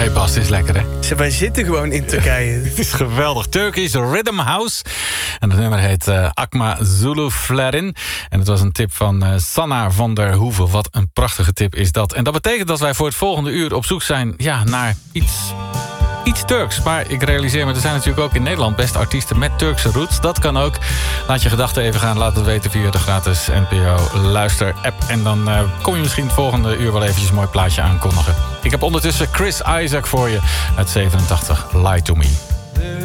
Hey Bas, het is lekker hè? Wij zitten gewoon in Turkije. Het is geweldig. Turkish Rhythm House. En het nummer heet Akma Zulu Flerin. En het was een tip van Sanna van der Hoeven. Wat een prachtige tip is dat. En dat betekent dat wij voor het volgende uur op zoek zijn naar iets Turks. Maar ik realiseer me, er zijn natuurlijk ook in Nederland best artiesten met Turkse roots. Dat kan ook. Laat je gedachten even gaan. Laat het weten via de gratis NPO Luister app. En dan kom je misschien het volgende uur wel eventjes een mooi plaatje aankondigen. Ik heb ondertussen Chris Isaac voor je uit 87, Lie to Me.